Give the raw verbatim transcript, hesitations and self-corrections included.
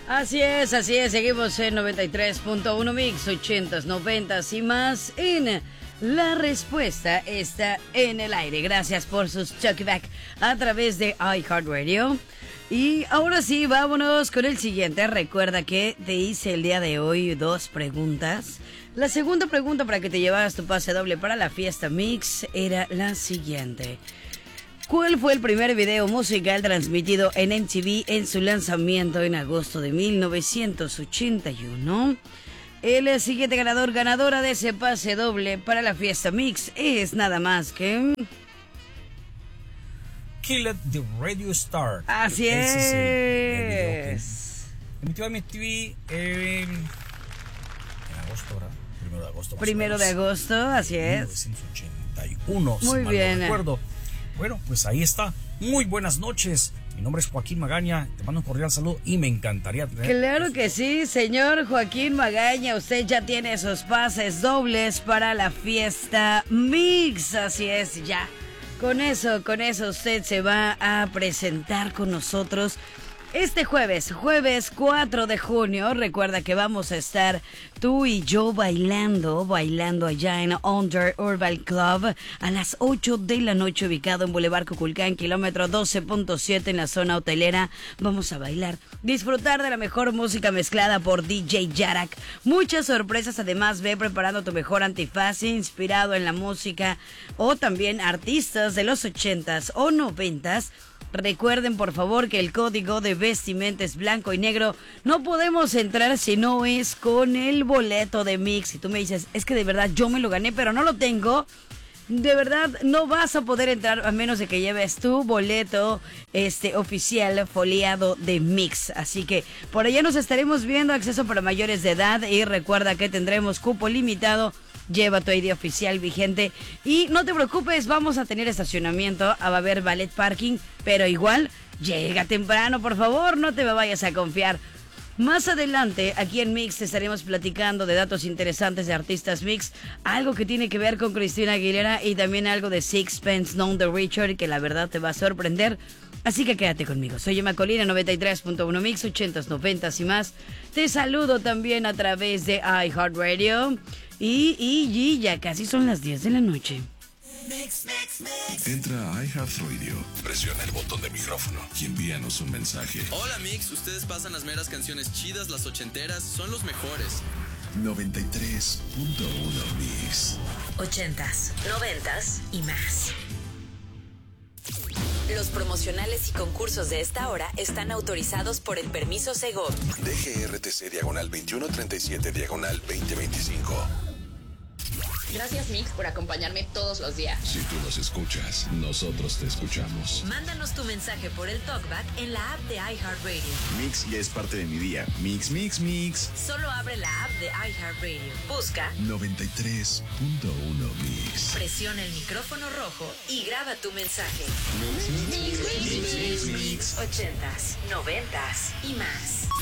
Así es, así es, seguimos en noventa y tres punto uno Mix, ochentas, noventas y más en La Respuesta está en el aire. Gracias por sus talkback a través de iHeartRadio. Y ahora sí, vámonos con el siguiente. Recuerda que te hice el día de hoy dos preguntas. La segunda pregunta para que te llevaras tu pase doble para la fiesta Mix era la siguiente. ¿Cuál fue el primer video musical transmitido en M T V en su lanzamiento en agosto de mil novecientos ochenta y uno? El siguiente ganador, ganadora de ese pase doble para la fiesta Mix es nada más que... Kill It the Radio Star. Así Ese es. es el, el video que emitió M T V en, en agosto, ¿verdad? Primero de agosto. Primero de agosto, así es. mil novecientos ochenta y uno, Muy si mal bien. no recuerdo. Bueno, pues ahí está. Muy buenas noches. Mi nombre es Joaquín Magaña. Te mando un cordial saludo y me encantaría tener... Claro que sí, señor Joaquín Magaña. Usted ya tiene esos pases dobles para la fiesta Mix. Así es, ya. Con eso, con eso usted se va a presentar con nosotros este jueves, jueves cuatro de junio. Recuerda que vamos a estar tú y yo bailando, bailando allá en Under Urban Club a las ocho de la noche, ubicado en Boulevard Cuculcán, kilómetro doce punto siete en la zona hotelera. Vamos a bailar, disfrutar de la mejor música mezclada por D J Yarak. Muchas sorpresas, además ve preparando tu mejor antifaz inspirado en la música o también artistas de los ochentas o noventas. Recuerden por favor que el código de vestimenta es blanco y negro. No podemos entrar si no es con el boleto de Mix. Si tú me dices, es que de verdad yo me lo gané pero no lo tengo, de verdad no vas a poder entrar a menos de que lleves tu boleto este oficial foliado de Mix. Así que por allá nos estaremos viendo, acceso para mayores de edad, y recuerda que tendremos cupo limitado. Lleva tu I D oficial vigente y no te preocupes, vamos a tener estacionamiento, va a haber valet parking, pero igual llega temprano, por favor, no te me vayas a confiar. Más adelante, aquí en Mix, te estaremos platicando de datos interesantes de artistas Mix, algo que tiene que ver con Cristina Aguilera y también algo de Sixpence None the Richer, que la verdad te va a sorprender. Así que quédate conmigo. Soy Emma Colina, noventa y tres punto uno Mix, ochentas, noventas y más. Te saludo también a través de iHeartRadio. Y, y, y ya casi son las diez de la noche. Mix, mix, mix. Entra a iHeartRadio, presiona el botón de micrófono y envíanos un mensaje. Hola Mix, ustedes pasan las meras canciones chidas, las ochenteras, son los mejores. noventa y tres punto uno Mix. Ochentas, noventas y más. Los promocionales y concursos de esta hora están autorizados por el permiso Segov. D G R T C diagonal veintiuno treinta y siete diagonal veinte veinticinco. Gracias Mix por acompañarme todos los días. Si tú nos escuchas, nosotros te escuchamos. Mándanos tu mensaje por el talkback en la app de iHeartRadio. Mix ya es parte de mi día. Mix, mix, mix. Solo abre la app de iHeartRadio. Busca noventa y tres punto uno Mix. Presiona el micrófono rojo y graba tu mensaje. Mix, mix, mix, mix, mix, mix. Ochentas, noventas y más.